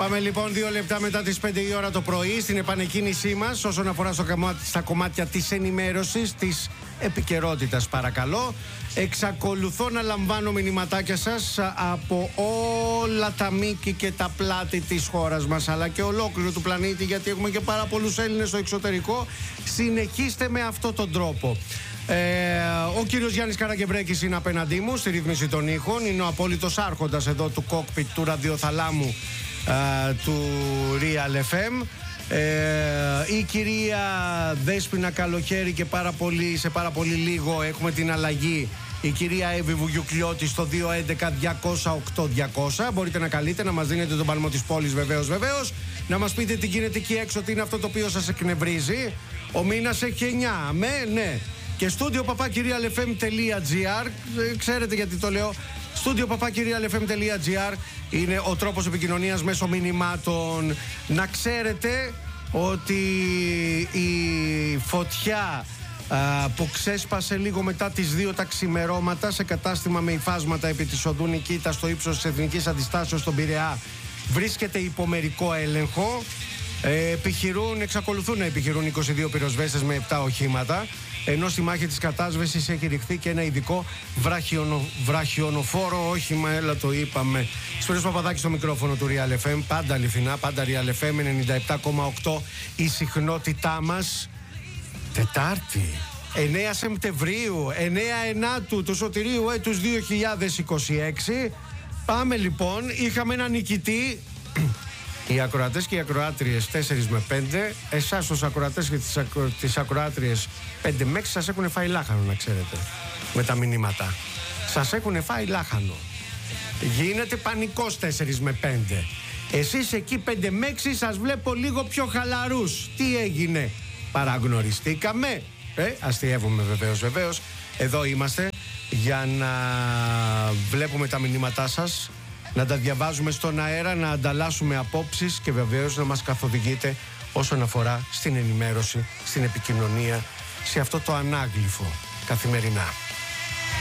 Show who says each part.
Speaker 1: Πάμε λοιπόν 2 λεπτά μετά τις 5 η ώρα το πρωί στην επανεκκίνησή μας όσον αφορά στα κομμάτια της ενημέρωσης, της επικαιρότητας, παρακαλώ. Εξακολουθώ να λαμβάνω μηνυματάκια σας από όλα τα μήκη και τα πλάτη της χώρας μας, αλλά και ολόκληρο του πλανήτη, γιατί έχουμε και πάρα πολλούς Έλληνες στο εξωτερικό. Συνεχίστε με αυτόν τον τρόπο. Ο κύριος Γιάννης Καραγκεμπρέκης είναι απέναντί μου στη ρύθμιση των ήχων. Είναι ο απόλυτος άρχοντας εδώ του κόκπιτ του ραδιοθαλάμου του Real FM. Η κυρία Δέσποινα Καλοχέρη και σε πάρα πολύ λίγο έχουμε την αλλαγή. Η κυρία Εύη Βουγιουκλιώτη στο 211-208-200. Μπορείτε να καλείτε, να μας δίνετε τον παλμό της πόλης, βεβαίως. Να μας πείτε τι γίνεται εκεί έξω, τι είναι αυτό το οποίο σας εκνευρίζει. Ο μήνας έχει 9, ναι. Και studio@realfm.gr. Ξέρετε γιατί το λέω. studio@realfm.gr είναι ο τρόπος επικοινωνίας μέσω μηνυμάτων. Να ξέρετε ότι η φωτιά που ξέσπασε λίγο μετά τις 2 τα ξημερώματα σε κατάστημα με υφάσματα επί της οδού Νικήτα στο ύψος της Εθνικής Αντιστάσεως στον Πειραιά βρίσκεται υπό μερικό έλεγχο. Εξακολουθούν να επιχειρούν 22 πυροσβέστες με 7 οχήματα, ενώ στη μάχη της κατάσβεσης έχει ρηχθεί και ένα ειδικό βραχιονοφόρο όχημα. Έλα, το είπαμε. Σπύρος Παπαδάκης στο μικρόφωνο του Real FM. Πάντα αληθινά, πάντα Real FM 97,8 η συχνότητά μας. Τετάρτη 9 Σεπτεμβρίου, 9 Ενάτου του Σωτηρίου έτους 2026. Πάμε λοιπόν, είχαμε ένα νικητή. Οι ακροατές και οι ακροάτριες 4 με 5. Εσάς τους ακροατές και τις ακροάτριες 5 με 6 σας έχουν φάει λάχανο, να ξέρετε. Με τα μηνύματα σας έχουν φάει λάχανο. Γίνεται πανικός 4 με 5. Εσείς εκεί 5 με 6 σας βλέπω λίγο πιο χαλαρούς. Τι έγινε, παραγνωριστήκαμε? Αστειεύομαι βεβαίως. Εδώ είμαστε για να βλέπουμε τα μηνύματά σας, να τα διαβάζουμε στον αέρα, να ανταλλάσσουμε απόψεις και βεβαίως να μας καθοδηγείτε όσον αφορά στην ενημέρωση, στην επικοινωνία, σε αυτό το ανάγλυφο καθημερινά.